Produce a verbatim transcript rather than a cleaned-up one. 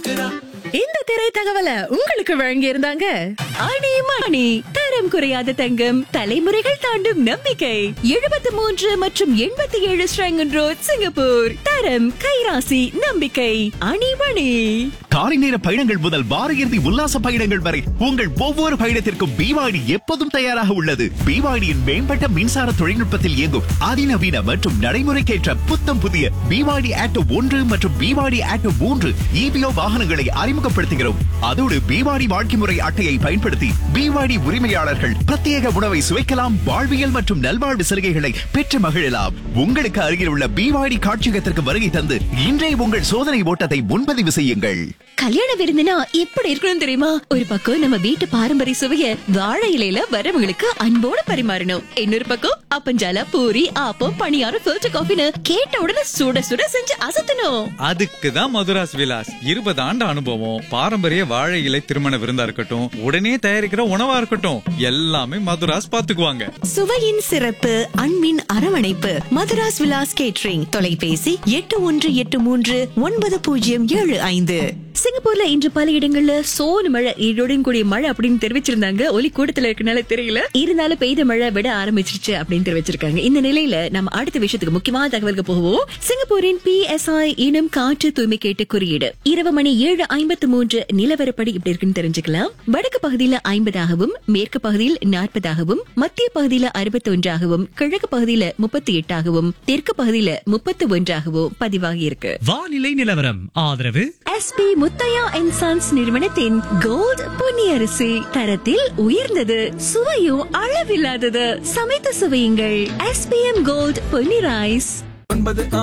இந்த திரை தகவலை உங்களுக்கு வழங்கி இருந்தாங்க அணி மணி. தரம் குறையாத தங்கம், தலைமுறைகள் தாண்டும் நம்பிக்கை. எழுபத்தி மூன்று மற்றும் எண்பத்தி ஏழு ஸ்ரங்கன் ரோட், சிங்கப்பூர். தரம், கைராசி, நம்பிக்கை. அணி மணி. காலை நேர பயணங்கள் முதல் வார இறுதி உல்லாச பயணங்கள் வரை உங்கள் ஒவ்வொரு பயணத்திற்கும் பிவாடி எப்போதும் தயாராக உள்ளது. பிவாடியின் மேம்பட்ட மின்சார தொழில்நுட்பத்தில் இயங்கும் அதிநவீன மற்றும் நடைமுறைக்கேற்ற புத்தம் புதிய பிவாடி ஆட்டோ ஒன்று மற்றும் பிவாடி ஆட்டோ மூன்று இபிஓ வாகனங்களை அறிமுகப்படுத்துகிறோம். அதோடு பிவாடி வாழ்க்கை முறை அட்டையை பயன்படுத்தி பிவாடி உரிமையாளர்கள் பிரத்யேக உணவை சுவைக்கலாம், வாழ்வியல் மற்றும் நல்வாழ்வு சலுகைகளை பெற்று மகிழலாம். உங்களுக்கு அருகில் உள்ள பிவாடி காட்சியகத்திற்கு வருகை தந்து இன்றைய உங்கள் சோதனை ஓட்டத்தை முன்பதிவு செய்யுங்கள். கல்யாண விருந்துனா எப்படி இருக்கணும் தெரியுமா? ஒரு பக்கம் நம்ம வீட்டு பாரம்பரிய சுவைய வாழை இலையில வரவங்களுக்கு அன்போட பரிமாறணும். இன்னொரு பக்கம் அப்பஞ்சால, பூரி, ஆப்பம், பணியாரம், ஃபில்டர் காஃபின்னு கேட்ட உடனே சுட சுட செஞ்சு அசத்தணும். அதுக்குதான் மதுராஸ் விலாஸ். இருபது ஆண்டு அனுபவம், பாரம்பரிய வாழை இலை திருமண விருந்தா இருக்கட்டும், உடனே தயாரிக்கிற உணவா இருக்கட்டும், எல்லாமே மதுராஸ் பாத்துக்குவாங்க. சுவையின் சிறப்பு, அன்பின் அரவணைப்பு. மதுராஸ் விலாஸ் கேட்டரிங். தொலைபேசி எட்டு ஒன்று எட்டு மூன்று ஒன்பது பூஜ்ஜியம் ஏழு ஐந்து. சிங்கப்பூர்ல இன்று பல இடங்கள்ல சோனு மழை, ஈரோடன் கூடிய மழை அப்படின்னு தெரிவிச்சிருந்தாங்க. ஒலி கூட்டத்துல இருக்கனால தெரியல, இருந்தாலும் பெய்த மழை விட ஆரம்பிச்சிருச்சு அப்படின்னு தெரிவிச்சிருக்காங்க. இந்த நிலையில நம்ம அடுத்த விஷயத்துக்கு முக்கியமான தகவலுக்கு போவோம். சிங்கப்பூரின் பி எஸ் ஐ இனம் காற்று தூய்மை கேட்டு குறியீடு இரவு மணி ஏழு ஐம்பத்தி மூன்று நிலவரப்படி இப்படி இருக்குன்னு தெரிஞ்சுக்கலாம். வடக்கு பகுதியில ஐம்பதாகவும், மேற்கு பகுதியில் நாற்பதாகவும், மத்திய பகுதியில அறுபத்தி ஒன்றாகவும், கிழக்கு பகுதியில முப்பத்தி எட்டாகவும், தெற்கு பகுதியில முப்பத்தி ஒன்றாகவும் பதிவாகி இருக்கு. வானிலை நிலவரம் ஆதரவு S B Muthiah and sons நிறுவனத்தின் கோல்ட் பொன்னியரிசி. தரத்தில் உயர்ந்தது, சுவையும் அளவில்லாதது. சமைத்து சுவையுங்கள். S B M gold Ponni rice.